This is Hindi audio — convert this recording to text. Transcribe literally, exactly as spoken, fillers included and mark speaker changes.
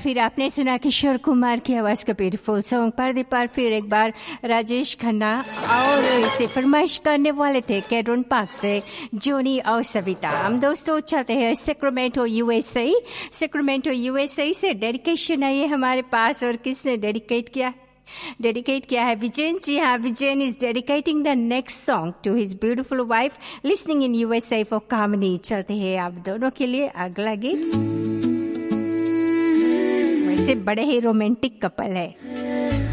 Speaker 1: फिर आपने सुना किशोर कुमार की आवाज का ब्यूटीफुल सॉन्ग। पर्दे पर फिर एक बार राजेश खन्ना, और इसे फरमाइश करने वाले थे कैडरन पार्क से जोनी और सविता। हम दोस्तों चलते हैं सेक्रामेंटो यूएसए। सेक्रामेंटो यूएसए से डेडिकेशन आई है हमारे पास, और किसने डेडिकेट किया डेडिकेट किया है? विजयन। जी हाँ, Vijayan is dedicating the next song to his beautiful wife listening in USA for कामनी। चलते हैं आप दोनों के लिए अगला गीत। वैसे बड़े ही रोमांटिक कपल है।